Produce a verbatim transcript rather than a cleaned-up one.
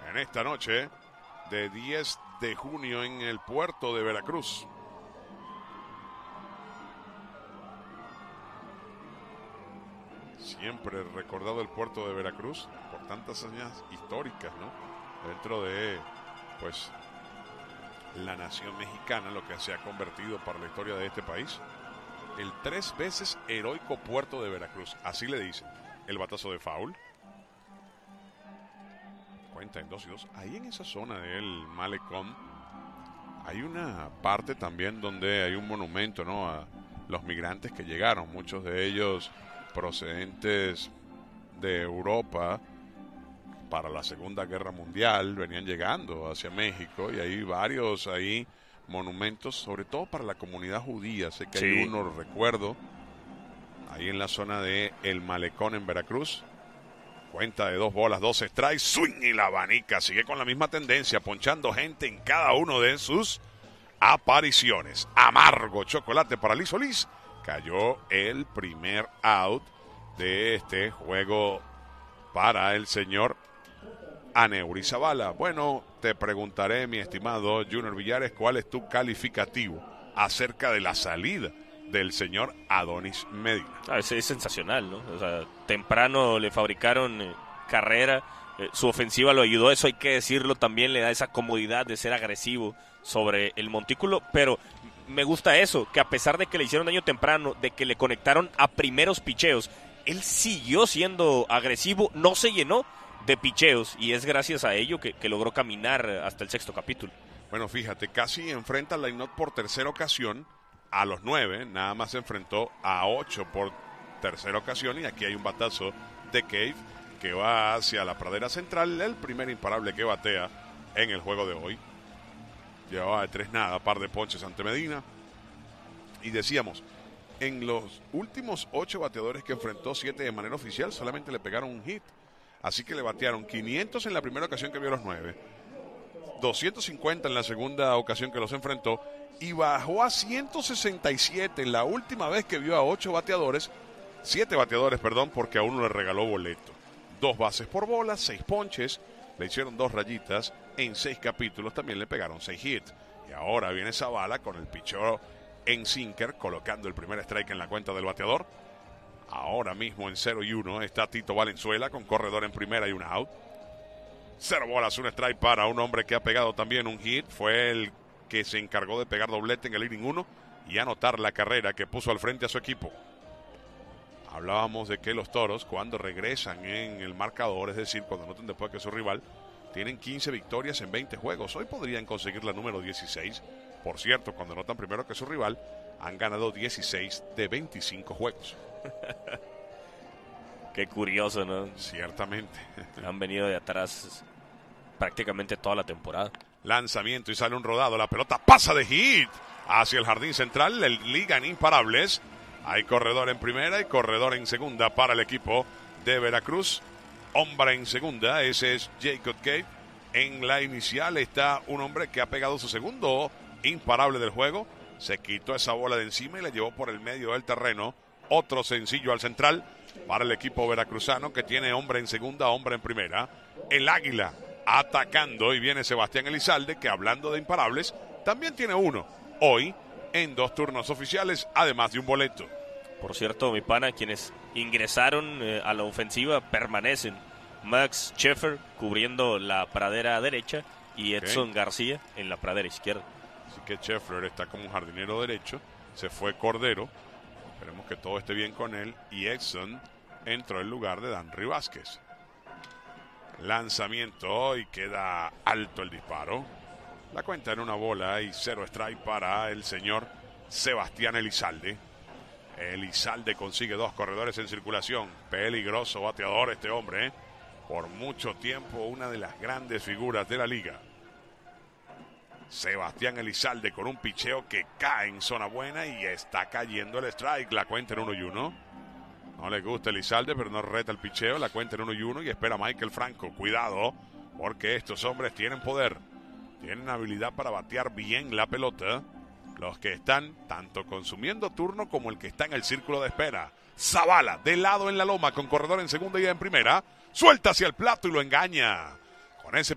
en esta noche de diez de junio en el puerto de Veracruz. Siempre recordado el puerto de Veracruz por tantas hazañas históricas, ¿no? Dentro de, pues, la nación mexicana, lo que se ha convertido para la historia de este país. El tres veces heroico puerto de Veracruz, así le dicen. El batazo de foul. Cuenta en dos y dos. Ahí en esa zona del malecón hay una parte también donde hay un monumento, ¿no? A los migrantes que llegaron, muchos de ellos procedentes de Europa para la Segunda Guerra Mundial, venían llegando hacia México y hay varios ahí monumentos, sobre todo para la comunidad judía. Sé que sí. Hay uno, recuerdo, ahí en la zona de El Malecón en Veracruz. Cuenta de dos bolas, dos strikes, swing y la abanica. Sigue con la misma tendencia, ponchando gente en cada uno de sus apariciones. Amargo chocolate para Liz Solís. Cayó el primer out de este juego para el señor Aneuri Zavala. Bueno, te preguntaré, mi estimado Junior Villares, ¿cuál es tu calificativo acerca de la salida del señor Adonis Medina? Ah, ese es sensacional, ¿no? O sea, temprano le fabricaron eh, carrera, eh, su ofensiva lo ayudó, eso hay que decirlo, también le da esa comodidad de ser agresivo sobre el montículo, pero me gusta eso, que a pesar de que le hicieron daño temprano, de que le conectaron a primeros picheos, él siguió siendo agresivo, no se llenó de picheos, y es gracias a ello que, que logró caminar hasta el sexto capítulo. Bueno, fíjate, casi enfrenta al line-out por tercera ocasión a los nueve, nada más se enfrentó a ocho por tercera ocasión, y aquí hay un batazo de Cave que va hacia la pradera central, el primer imparable que batea en el juego de hoy. Llevaba de tres nada, par de ponches ante Medina. Y decíamos, en los últimos ocho bateadores que enfrentó, siete de manera oficial, solamente le pegaron un hit. Así que le batearon quinientos en la primera ocasión que vio los nueve, doscientos cincuenta en la segunda ocasión que los enfrentó, y bajó a ciento sesenta y siete en la última vez que vio a ocho bateadores, siete bateadores, perdón, porque a uno le regaló boleto. Dos bases por bola, seis ponches, le hicieron dos rayitas, en seis capítulos también le pegaron seis hits. Y ahora viene Zavala con el picheo en sinker, colocando el primer strike en la cuenta del bateador. Ahora mismo en cero y uno está Tito Valenzuela con corredor en primera y un out. Cero bolas, un strike para un hombre que ha pegado también un hit. Fue el que se encargó de pegar doblete en el inning uno y anotar la carrera que puso al frente a su equipo. Hablábamos de que los Toros, cuando regresan en el marcador, es decir, cuando anotan después que su rival, tienen quince victorias en veinte juegos. Hoy podrían conseguir la número dieciséis. Por cierto, cuando anotan primero que su rival, han ganado dieciséis de veinticinco juegos. Qué curioso, ¿no? Ciertamente. Han venido de atrás prácticamente toda la temporada. Lanzamiento y sale un rodado. La pelota pasa de hit hacia el jardín central. El ligan imparables. Hay corredor en primera y corredor en segunda para el equipo de Veracruz. Hombre en segunda, ese es Jacob Cave. En la inicial está un hombre que ha pegado su segundo imparable del juego. Se quitó esa bola de encima y la llevó por el medio del terreno. Otro sencillo al central para el equipo veracruzano, que tiene hombre en segunda, hombre en primera. El Águila atacando, y viene Sebastián Elizalde, que hablando de imparables, también tiene uno hoy en dos turnos oficiales, además de un boleto. Por cierto, mi pana, quienes ingresaron eh, a la ofensiva permanecen. Max Sheffer cubriendo la pradera derecha y Edson okay. García en la pradera izquierda. Así que Sheffer está como jardinero derecho, se fue Cordero, esperemos que todo esté bien con él, y Edson entró en lugar de Danry Vázquez. Lanzamiento y queda alto el disparo. La cuenta en una bola y cero strike para el señor Sebastián Elizalde. Elizalde consigue dos corredores en circulación. Peligroso bateador este hombre, ¿eh? Por mucho tiempo una de las grandes figuras de la liga. Sebastián Elizalde con un picheo que cae en zona buena y está cayendo el strike. La cuenta en uno y uno. No le gusta Elizalde, pero no reta el picheo. La cuenta en uno y uno y espera Michael Franco. Cuidado, porque estos hombres tienen poder. Tienen habilidad para batear bien la pelota. Los que están tanto consumiendo turno como el que está en el círculo de espera. Zavala, de lado en la loma, con corredor en segunda y en primera. Suelta hacia el plato y lo engaña. Con ese